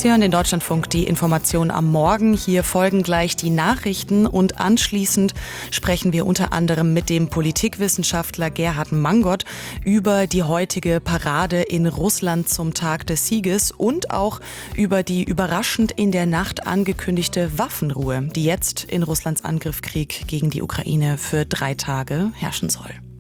Sie hören den Deutschlandfunk, die Information am Morgen. Hier folgen gleich die Nachrichten und anschließend sprechen wir unter anderem mit dem Politikwissenschaftler Gerhard Mangot über die heutige Parade in Russland zum Tag des Sieges und auch über die überraschend in der Nacht angekündigte Waffenruhe, die jetzt in Russlands Angriffskrieg gegen die Ukraine für 3 Tage herrschen soll.